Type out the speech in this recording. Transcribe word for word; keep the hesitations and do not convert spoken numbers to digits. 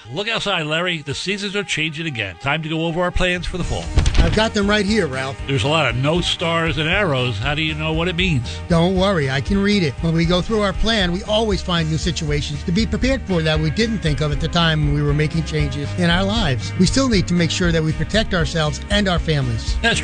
Look outside, Larry. The seasons are changing again. Time to go over our plans for the fall. I've got them right here, Ralph. There's a lot of notes, stars, and arrows. How do you know what it means? Don't worry, I can read it. When we go through our plan, we always find new situations to be prepared for that we didn't think of at the time when we were making changes in our lives. We still need to make sure that we protect ourselves and our families. That's